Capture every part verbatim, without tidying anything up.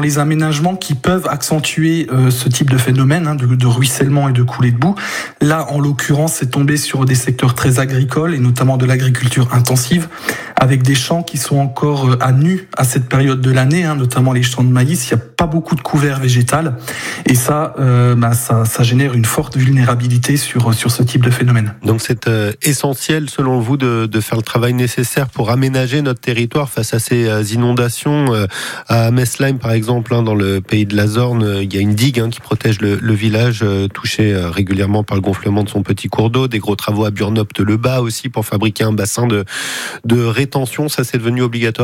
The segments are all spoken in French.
les aménagements qui peuvent accentuer euh, ce type de phénomène hein, de, de ruissellement et de coulée de boue. Là, en l'occurrence, c'est tombé sur des secteurs très agricoles et notamment de l'agriculture intensive, avec des champs qui sont encore à nu à cette période de l'année, hein, notamment les champs de maïs. Il n'y a pas beaucoup de couvert végétal et ça, euh, bah, ça, ça génère une forte vulnérabilité sur sur ce type de phénomène. Donc c'est euh, essentiel, selon vous, de, de faire le travail nécessaire pour aménager notre territoire face à ces euh, inondations. Euh, à Meslein, par exemple, hein, dans le pays de la Zorne, euh, il y a une digue hein, qui protège le, le village, euh, touché euh, régulièrement par le gonflement de son petit cours d'eau. Des gros travaux à Burnopte-le-Bas aussi pour fabriquer un bassin de, de rétention. Ça, c'est devenu obligatoire ?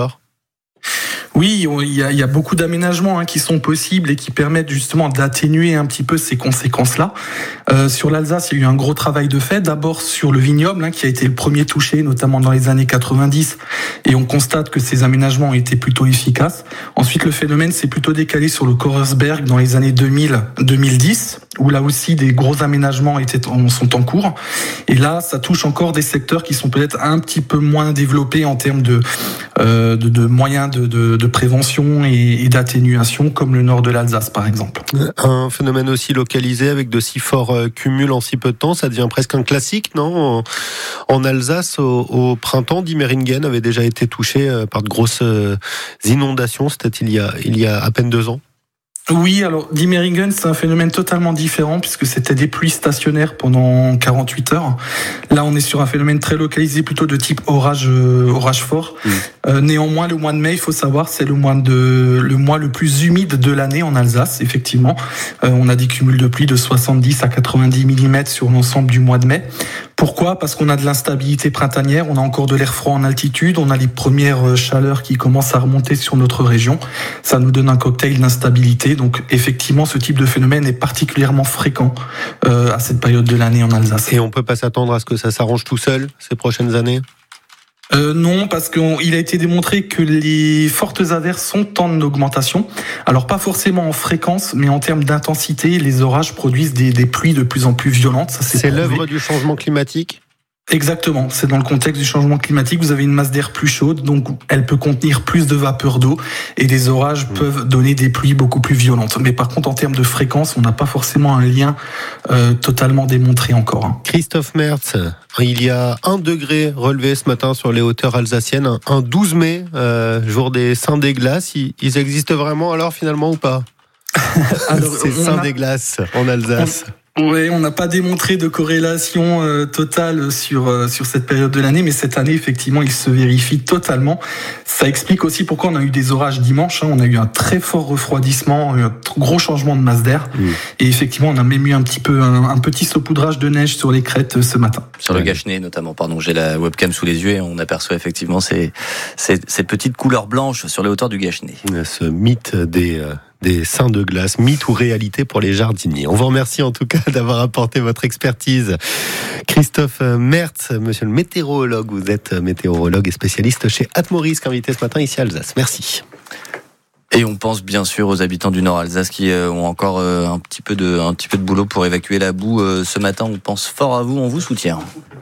Oui, il y a, il y a beaucoup d'aménagements hein, qui sont possibles et qui permettent justement d'atténuer un petit peu ces conséquences-là. Euh, sur l'Alsace, il y a eu un gros travail de fait. D'abord sur le vignoble, hein, qui a été le premier touché, notamment dans les années quatre-vingt-dix, et on constate que ces aménagements ont été plutôt efficaces. Ensuite, le phénomène s'est plutôt décalé sur le Korersberg dans les années deux mille deux mille dix, où là aussi des gros aménagements étaient, sont en cours. Et là, ça touche encore des secteurs qui sont peut-être un petit peu moins développés en termes de, euh, de, de moyens de, de, de prévention et, et d'atténuation, comme le nord de l'Alsace, par exemple. Un phénomène aussi localisé avec de si forts cumuls en si peu de temps, ça devient presque un classique, non ? En Alsace, au, au printemps, Diemeringen avait déjà été touché par de grosses inondations, c'était il y a, il y a à peine deux ans. Oui, alors Diemeringen, c'est un phénomène totalement différent puisque c'était des pluies stationnaires pendant quarante-huit heures. Là, on est sur un phénomène très localisé, plutôt de type orage, euh, orage fort. Mmh. Euh, néanmoins, le mois de mai, il faut savoir, c'est le mois de le mois le plus humide de l'année en Alsace. Effectivement, euh, on a des cumuls de pluie de soixante-dix à quatre-vingt-dix millimètres sur l'ensemble du mois de mai. Pourquoi ? Parce qu'on a de l'instabilité printanière, on a encore de l'air froid en altitude, on a les premières chaleurs qui commencent à remonter sur notre région. Ça nous donne un cocktail d'instabilité. Donc effectivement, ce type de phénomène est particulièrement fréquent euh, à cette période de l'année en Alsace. Et on peut pas s'attendre à ce que ça s'arrange tout seul ces prochaines années ? Euh, non, parce qu'il a été démontré que les fortes averses sont en augmentation. Alors pas forcément en fréquence, mais en termes d'intensité, les orages produisent des, des pluies de plus en plus violentes. Ça, c'est c'est l'œuvre du changement climatique ? Exactement, c'est dans le contexte du changement climatique, vous avez une masse d'air plus chaude, donc elle peut contenir plus de vapeur d'eau et des orages mmh. peuvent donner des pluies beaucoup plus violentes. Mais par contre, en termes de fréquence, on n'a pas forcément un lien euh, totalement démontré encore. Hein. Christophe Mertz, il y a un degré relevé ce matin sur les hauteurs alsaciennes, un douze mai, euh, jour des Saints des Glaces. Ils, ils existent vraiment alors finalement ou pas ? Alors, c'est Saints a... des Glaces en Alsace. On... Oui, on n'a pas démontré de corrélation euh, totale sur euh, sur cette période de l'année, mais cette année, effectivement, il se vérifie totalement. Ça explique aussi pourquoi on a eu des orages dimanche. Hein. On a eu un très fort refroidissement, un gros changement de masse d'air. Mmh. Et effectivement, on a même eu un petit peu un, un petit saupoudrage de neige sur les crêtes euh, ce matin. Sur le Gachenay, notamment. Pardon, j'ai la webcam sous les yeux et on aperçoit effectivement ces ces, ces petites couleurs blanches sur les hauteurs du Gachenay. Ce mythe des euh... des Saints de Glace, mythe ou réalité pour les jardiniers. On vous remercie en tout cas d'avoir apporté votre expertise. Christophe Mertz, monsieur le météorologue, vous êtes météorologue et spécialiste chez Atmorisk, invité ce matin ici à Alsace. Merci. Et on pense bien sûr aux habitants du Nord Alsace qui ont encore un petit peu de, un petit peu de boulot pour évacuer la boue. Ce matin, on pense fort à vous, on vous soutient.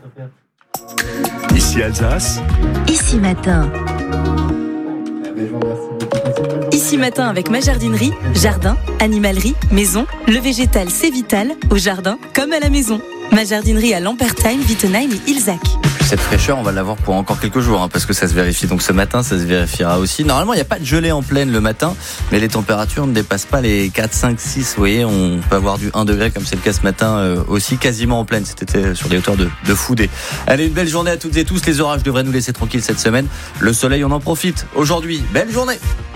Ici Alsace. Ici matin. Ici matin avec ma jardinerie, jardin, animalerie, maison, le végétal c'est vital, au jardin comme à la maison. Ma jardinerie à Lampertheim, Wittenheim et Ilzach. Cette fraîcheur, on va l'avoir pour encore quelques jours, hein, parce que ça se vérifie. Donc ce matin, ça se vérifiera aussi. Normalement, il n'y a pas de gelée en pleine le matin, mais les températures ne dépassent pas les quatre, cinq, six. Vous voyez, on peut avoir du un degré, comme c'est le cas ce matin, euh, aussi quasiment en pleine. C'était sur des hauteurs de, de Foudé. Allez, une belle journée à toutes et tous. Les orages devraient nous laisser tranquilles cette semaine. Le soleil, on en profite. Aujourd'hui, belle journée.